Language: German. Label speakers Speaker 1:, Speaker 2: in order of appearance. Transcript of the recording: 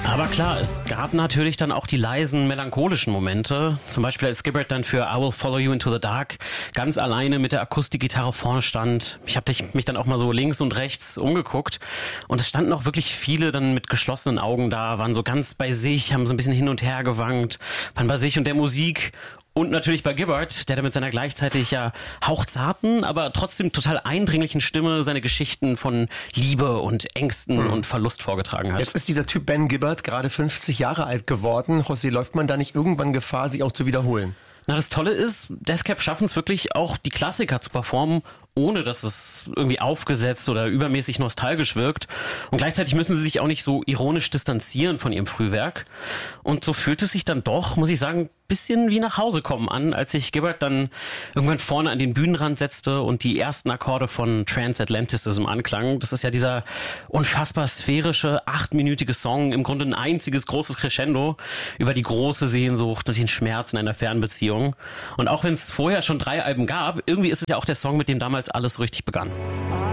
Speaker 1: Aber klar, es gab natürlich dann auch die leisen, melancholischen Momente. Zum Beispiel als Gibbard dann für I Will Follow You Into the Dark ganz alleine mit der Akustikgitarre vorne stand. Ich habe mich dann auch mal so links und rechts umgeguckt. Und es standen auch wirklich viele dann mit geschlossenen Augen da, waren so ganz bei sich, haben so ein bisschen hin und her gewankt, waren bei sich und der Musik. Und natürlich bei Gibbard, der da mit seiner gleichzeitig ja hauchzarten, aber trotzdem total eindringlichen Stimme seine Geschichten von Liebe und Ängsten und Verlust vorgetragen hat.
Speaker 2: Jetzt ist dieser Typ Ben Gibbard gerade 50 Jahre alt geworden. José, läuft man da nicht irgendwann Gefahr, sich auch zu wiederholen?
Speaker 1: Na, das Tolle ist, Death Cab schaffen es wirklich auch, die Klassiker zu performen, ohne dass es irgendwie aufgesetzt oder übermäßig nostalgisch wirkt. Und gleichzeitig müssen sie sich auch nicht so ironisch distanzieren von ihrem Frühwerk. Und so fühlt es sich dann doch, muss ich sagen, bisschen wie nach Hause kommen an, als sich Gibbard dann irgendwann vorne an den Bühnenrand setzte und die ersten Akkorde von Transatlanticism anklangen. Das ist ja dieser unfassbar sphärische, 8-minütige Song, im Grunde ein einziges großes Crescendo über die große Sehnsucht und den Schmerz in einer Fernbeziehung. Und auch wenn es vorher schon 3 Alben gab, irgendwie ist es ja auch der Song, mit dem damals alles so richtig begann.